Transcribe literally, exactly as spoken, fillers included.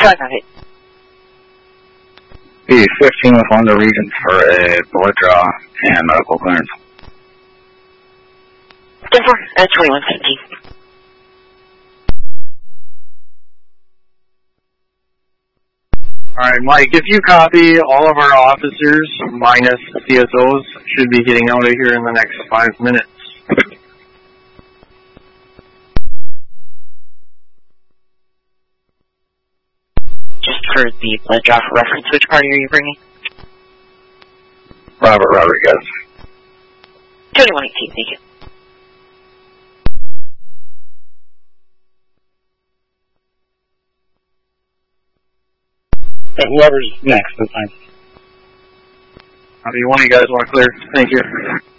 Try that. B fifteen with London Region for a blood draw and medical clearance. ten four, uh, twenty-one fifteen. Alright, Mike, if you copy, all of our officers, minus C S Os, should be getting out of here in the next five minutes. Just for the blood draw for reference, which party are you bringing? Robert Rodriguez. twenty-one eighteen, thank you. Whoever's next, that's fine. How do you want you guys want to clear? Thank you.